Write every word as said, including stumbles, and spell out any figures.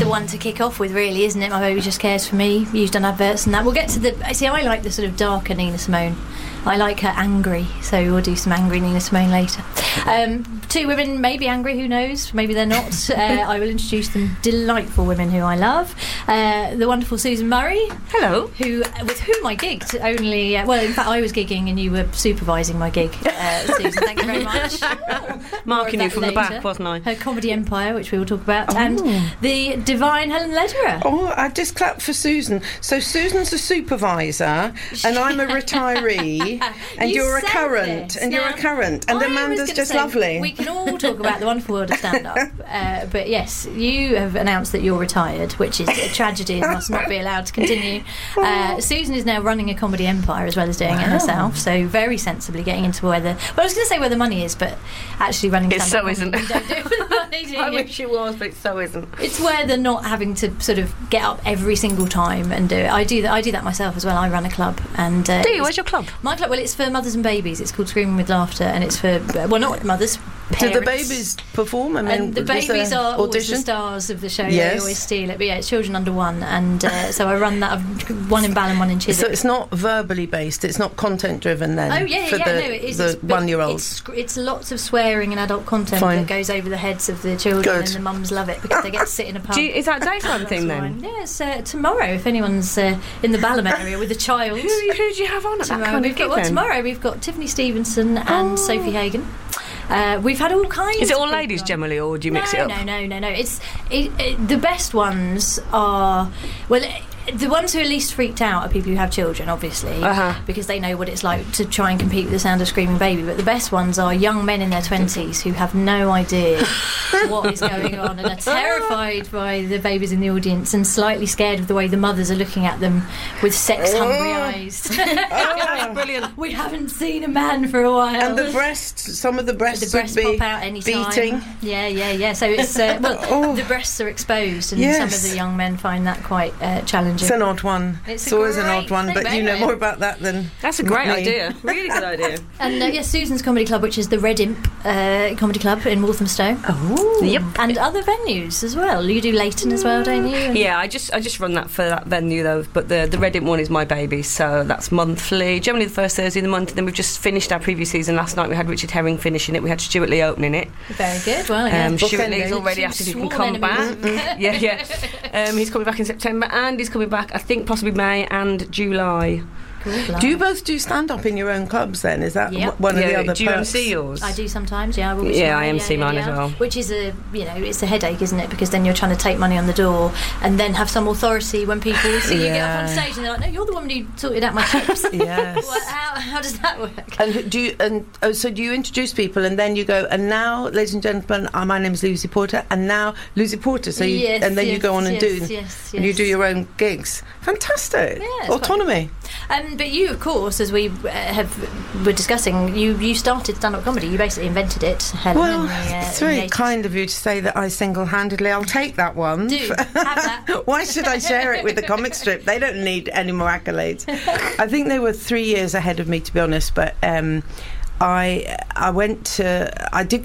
the one to kick off with, really, isn't it? My Baby Just Cares for Me. You've done adverts and that. We'll get to the... See, I like the sort of darker Nina Simone. I like her angry, so we'll do some angry Nina Simone later. Um, two women may be angry, who knows? Maybe they're not. uh, I will introduce them. Delightful women who I love. Uh, the wonderful Susan Murray. Hello. Who, with whom I gigged only... Uh, well, in fact, I was gigging and you were supervising my gig, uh, Susan. Thank you very much. Marking you from later. the back, wasn't I? Her comedy empire, which we will talk about. Oh. And the divine Helen Lederer. Oh, I just clapped for Susan. So Susan's a supervisor and I'm a retiree. And You you're a said current, this. and Now, you're a current, and I was Amanda's gonna just say, lovely. We can all talk about the wonderful world of stand-up, uh, but yes, you have announced that you're retired, which is a tragedy and must not be allowed to continue. Uh, Susan is now running a comedy empire as well as doing Wow. it herself, so very sensibly getting into where the... Well, I was going to say where the money is, but actually running It stand-up so comedy, isn't. you don't do it for the money, do you? I wish it was, but it so isn't. It's where they're not having to sort of get up every single time and do it. I do that. I do that myself as well. I run a club, and uh, Do you? Where's your club? my club? Well, it's for mothers and babies. It's called Screaming with Laughter, and it's for well, not mothers. Do Parents. the babies perform? I mean, And the was there babies are always the audition? stars of the show. Yes. They always steal it. But yeah, it's children under one, and uh, so I run that. I've one in Balham, one in Chiswick. So it's not verbally based. It's not content driven then. Oh yeah, for yeah, the, no, it is. the It's- but one-year-olds. It's, sc- it's lots of swearing and adult content Fine. that goes over the heads of the children, Good. and the mums love it because they get to sit in a pub. Do you, is that a daytime That's thing then? fine. Yeah, it's uh, tomorrow. If anyone's uh, in the Balham area with a child, Who, who do you have on at that tomorrow kind we've of got gig well, then? tomorrow we've got Tiffany Stevenson and Oh. Sophie Hagen. Uh, we've had all kinds. Is it of all people ladies on. generally, or do you no, mix it up? No, no, no, no. It's it, it, the best ones are well. It, the ones who are least freaked out are people who have children, obviously, Uh-huh. because they know what it's like to try and compete with the sound of Screaming Baby. But the best ones are young men in their twenties who have no idea what is going on and are terrified by the babies in the audience and slightly scared of the way the mothers are looking at them with sex-hungry eyes. Oh. Brilliant. We haven't seen a man for a while. And the breasts, some of the breasts, the breasts would be pop out any time. beating. Yeah, yeah, yeah. So it's uh, well, Oh. the breasts are exposed, and Yes. some of the young men find that quite uh, challenging. It's an odd one. It's It's, a always an great odd one, thing, but but you know anyway. more about that than That's a great me. idea. Really good idea. And uh, yes, Susan's Comedy Club, which is the Red Imp uh, Comedy Club in Walthamstow, Oh. Yep. and other venues as well. You do Leighton as well, don't you? And Yeah, I just I just run that for that venue though. But the the Reddit one is My Baby, so that's monthly. Generally the first Thursday of the month. And then we've just finished our previous season last night. We had Richard Herring finishing it. We had Stuart Lee opening it. Very good. Well, yeah. Um, Stuart Bookending. Lee's already Two asked if he can sworn come enemies. back. yeah, yeah. Um, he's coming back in September, and he's coming back I think possibly May and July. Cool. Do you both do stand up in your own clubs then? Is that Yep. w- one of the Yeah, other do you perks? M C yours? I do sometimes, yeah. I will be Yeah, smart, I M C mine as well. Which is a, you know, it's a headache, isn't it? Because then you're trying to take money on the door and then have some authority when people see you get up on Yeah. stage and they're like, no, you're the woman who sorted out my chips. Yes. What, how, how does that work? And who- do you, and oh, so do you introduce people and then you go, and now, ladies and gentlemen, uh, my name is Lucy Porter, and now Lucy Porter. So you, Yes, and then you yes, go on and yes, do, yes, and you yes. do your own gigs. Fantastic. Yeah, it's quite Autonomy. Um, but you, of course, as we uh, have were discussing, you, you started stand-up comedy. You basically invented it, Helen. Well, in the, uh, it's in the very eighties. kind of you to say that I single-handedly. I'll take that one. Do have that. Why should I share it with the comic strip? They don't need any more accolades. I think they were three years ahead of me, to be honest. But um, I I went to I did